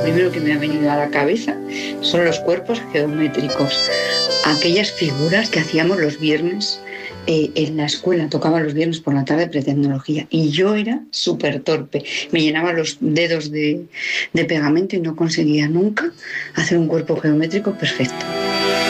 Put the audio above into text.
primero que me ha venido a la cabeza son los cuerpos geométricos, aquellas figuras que hacíamos los viernes en la escuela, tocaba los viernes por la tarde pretecnología y yo era súper torpe, me llenaba los dedos de pegamento y no conseguía nunca hacer un cuerpo geométrico perfecto.